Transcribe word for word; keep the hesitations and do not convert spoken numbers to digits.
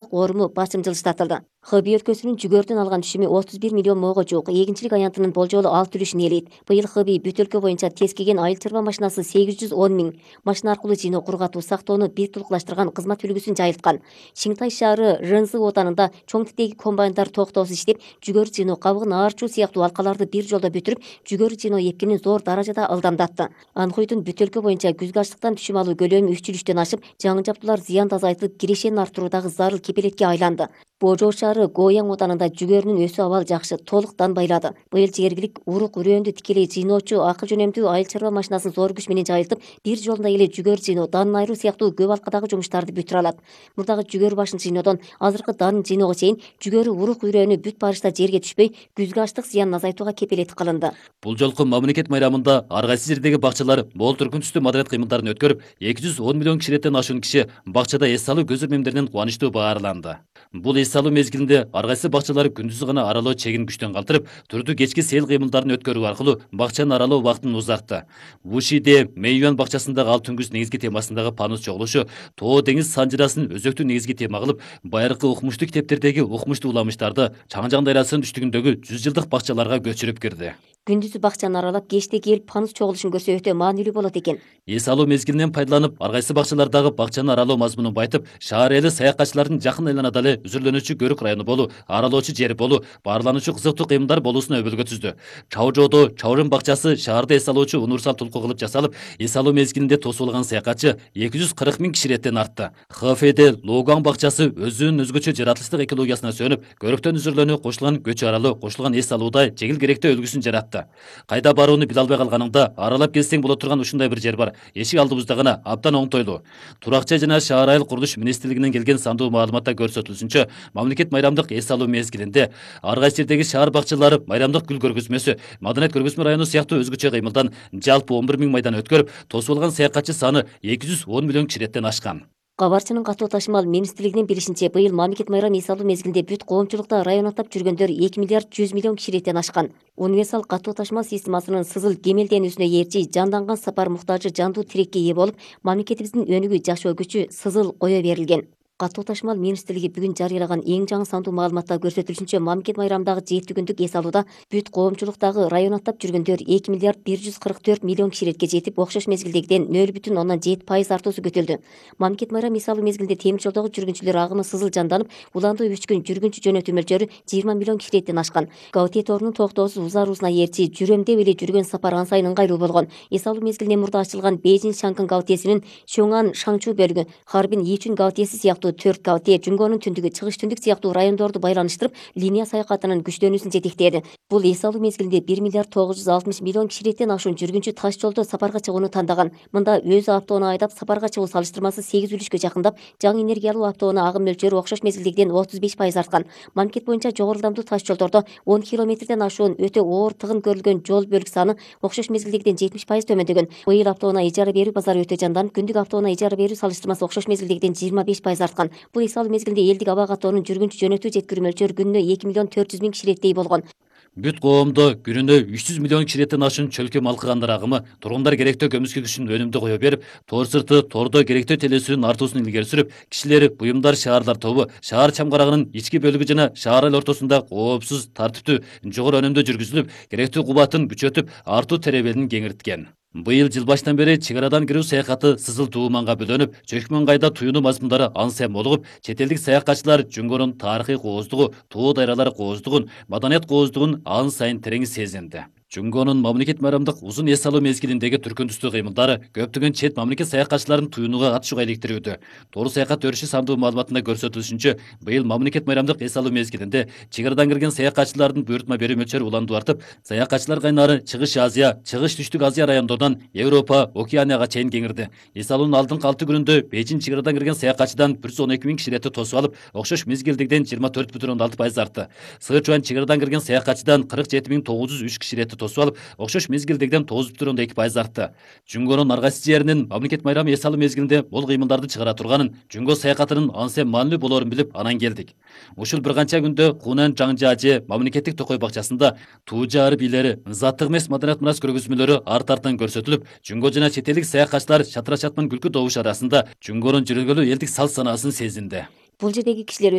оруму басымжылыштатылды. Хобби өлкөсүнүн жүгөрдөн алган түшүмү отуз бир миллион моого жуук. Эгинчилик аянтынын болжолу алты үлүшүн ээлейт. Быйыл хобби бүт өлкө боюнча тескеген айыл чарба машинасы сегиз жүз он миң, машина аркылуу жыйноо, кургатуу, сактоону бир тулукташтырган кызмат үлгүсүн жайылткан. Шыңтай шаары Рынзы отанында чоң типтеги комбайндар токтоосуз иштеп, жүгөрү жыйноо, кабыгын аарчуу сыяктуу алкаларды бир жолдо бүтүрүп, жүгөрү жыйноо эпкинин зор даражада ылдамдатты. Анхуйдун бүт өлкө боюнча күзгү ачлыктан түшүм алуу көлөмү үч үлүштөн ашып, жаңы жабдуулар зыянды азайтылып, кирешенин арттыруудагы зарыл кепелетке айланды. Божоо шаары Гояң отанында жүгөрүнүн өсүү абалы жакшы, толук дан байлады. Быйыл жергилик урук үрөөндү тикелей жыйноочу акы жөнөмдүү айыл чарба машинасын зор күч менен жайылтып, бир жолунда эле жүгөрү жыйноо, данын айыруу сыяктуу көп алкадагы жумуштарды бүтүрө алат. Мурдагы жүгөрү башын жыйноодон азыркы данын жыйноого чейин жүгөрү урук үрөөнү бүт барышта жерге түшпөй, күзгү ачлык зыянын азайтууга кепелет кылынды. Бул жолку мамлекет майрамында ар кайсы жердеги бакчалар мол түркүн түстүү маданият кыймылдарын өткөрүп, эки жүз он миллион кишилеттен ашуун киши бакчада эс алуу көз ирмемдеринен кубанычтуу баарланды. Бул эс алуу мезгилинде ар кайсы бакчалар күндүзү гана аралоо чегин күчтөн калтырып, түрдүү кечки сейил кыймылдарын өткөрүү аркылуу бакчанын аралоо убактын узартты. Вушиде Мэйюан бакчасындагы ал түнгүс негизги темасындагы панус чогулушу Тоо деңиз санжырасын өзөктүү негизги тема кылып, байыркы укмуштуу китептердеги укмуштуу уламыштарды Чаңжаң дайрасынын түштүгүндөгү жүз жылдык бакчаларга көчүрүп кирди. Күндүзү бакчаны аралап, кечте келип панус чогулушун көрсө өтө маанилүү болот экен. Эс алуу мезгилинен пайдаланып, ар кайсы бакчалардагы бакчаны аралоо мазмунун байытып, шаар эли саякатчылардын жакын айланада эле үзүрлөнүүчү көрүк району болуу, аралоочу жер болуу, баарлануучу кызыктуу кыймылдар болуусуна өбөлгө түздү. Чаожоодо Чаожон бакчасы шаарда эс алуучу универсал тулку кылып жасалып, эс алуу мезгилинде тосуп алган саякатчы эки жүз кырк миң киши реттен артты. Хэфэде Логаң бакчасы өзүнүн өзгөчө жаратылыштык экологиясына сөнүп, көрүктөн үзүрлөнүү, кошулган көчү аралоо, кошулган эс алуудай жеңил керектөө үлгүсүн жаратты. Кайда барууну биле албай калганыңда аралап келсең боло турган ушундай бир жер бар. Эшик алдыбызда гана абдан оңтойлуу. Турак жай жана шаар айыл курулуш министрлигинен келген сандуу маалыматта көрсөтүлүшүнчө, мамлекет майрамдык эс алуу мезгилинде ар кайсы жердеги шаар бакчалары майрамдык гүл көргөзмөсү, маданият көргөзмө району сыяктуу өзгөчө кыймылдан жалпы он бир миң майдан өткөрүп, тосуп алган саякатчы саны эки жүз он миллион киши реттен ашкан. Кабарчынын катуу ташымал министрлигинин билишинче, быйыл мамлекет майрам эс алуу мезгилинде бүт коомчулукта район аттап жүргөндөр эки миллиард жүз миллион киши реттен ашкан. Универсал катуу ташымал системасынын сызыл кемелденүүсүнө ээрчи жанданган сапар муктажы жандуу тирекке ээ болуп, мамлекетибиздин өнүгүү жашоо күчү сызыл кое берилген. Катуу ташымал министрлиги бүгүн жарыялаган эң жаңы сандуу маалыматта көрсөтүлүшүнчө, мамлекет майрамдагы жети күндүк эс алууда бүт коомчулуктагы район аттап жүргөндөр эки миллиард бир жүз кырк төрт миллион киши ретке жетип, окшош мезгилдегиден нөл бүтүн ондон жети пайыз артуусу күтүлдү. Мамлекет майрам эс алуу мезгилинде темир жолдогу жүргүнчүлөр агымы сызыл жанданып, уландуу үч күн жүргүнчү жөнөтүү мөлчөрү жыйырма миллион киши реттен ашкан. Гаути торунун токтоосуз узарууусуна ээрчи жүрөм деп эле жүргөн сапар ан сайын ыңгайлуу болгон. Эс алуу мезгилинен мурда ачылган Бейжин Шанкын гаутиесинин Чоңан Шаңчу бөлүгү, Харбин Ичүн гаутиеси сыяктуу төрт гаутие Жүнгөнүн түндүгү, Чыгыш түндүк сыяктуу райондорду байланыштырып, линия саякатынын күчтөнүүсүн жетектеди. Бул эс алуу мезгилинде бир миллиард тогуз жүз алтымыш миллион киши реттен ашуун жүргүнчү таш жолдо сапарга чыгууну тандаган. Мында өзү автоону айдап сапарга чыгуу салыштырмасы сегиз үлүшкө жакындап, жаңы энергиялуу автоону агым мөлчөрү окшош мезгилдегиден отуз беш пайыз арткан. Мамлекет боюнча жогору ылдамдуу таш жолдордо он километрден ашуун өтө оор тыгын көрүлгөн жол бөлүк саны окшош мезгилдегиден жетимиш пайыз төмөндөгөн. Быйыл автоону ижара берүү базары өтө жанданып, күндүк автоону ижара берүү салыштырмасы окшош мезгилдегиден жыйырма беш пайыз арткан. Бул эс алуу мезгилинде элдик аба катоонун жүргүнчү жөнөтүү жеткирүү мөлчөрү күнүнө эки миллион төрт жүз миң киши реттей болгон. Бүт коомдо күнүнө үч жүз миллион киши реттен ашуун чөлкө малкыгандар агымы тургундар керектөө көмүскө күчүн өнүмдү кое берип, тоор сырты тордо керектөө телесүүнүн артуусун илгери сүрүп, кишилер, буюмдар, шаарлар тобу шаар чамгарагынын ички бөлүгү жана шаар айыл ортосунда коопсуз, тартиптүү, жогору өнүмдө жүргүзүлүп, керектүү кубатын күчөтүп, артуу теребелин кеңирткен. Быйыл жыл баштан бери чек арадан кирүү саякаты сызыл тууманга бөлөнүп, чөкмөн кайда туюну мазмундары ан сайын молугуп, чет элдик саякатчылар Жүнгөнүн тарыхый кооздугу, тоо дайралары кооздугун, маданият кооздугун ан сайын терең сезинди. Жүнгөнүн мамлекет майрамдык узун эс алуу мезгилиндеги түркүн түстүү кыймылдары көптөгөн чет мамлекет саякатчыларын туюнууга катышууга иликтирүүдө. Тоор саякат өрүшү сандуу маалыматында көрсөтүлүшүнчө, быйыл мамлекет майрамдык эс алуу мезгилинде чек арадан кирген саякатчылардын буйрутма берүү мөлчөрү уландуу артып, саякатчылар кайнары Чыгыш Азия, Чыгыш Түштүк Азия райондорунан Европа, Океанияга чейин кеңирди. Эс алуунун алдыңкы алты күнүндө Бейжин чек арадан кирген саякатчыдан бир жүз он эки миң киши ретти тосуп алып, окшош мезгилдегиден жыйырма төрт бүтүн ондон алты пайыз артты. Сычуан чек арадан кирген саякатчыдан кырк жети миң тогуз жүз үч киши ретти тосуп алып, окшош мезгилдегиден тогуз бүтүн ондон эки пайыз артты. Жүнгөнүн ар кайсы жеринин мамлекет майрамы эс алуу мезгилинде бул кыймылдарды чыгара турганын, Жүнгө саякатынын ан сайын маанилүү болоорун билип анан келдик. Ушул бир канча күндө Хунан Жаңжажы мамлекеттик токой бакчасында туу жаары бийлери, заттык эмес маданият мурас көргөзмөлөрү арт-арттан көрсөтүлүп, Жүнгө жана чет элдик саякатчылар чатыра чатман күлкү добуш арасында Жүнгөнүн жүргөлүү элдик салт санаасын сезинди. Бул жердеги кишилер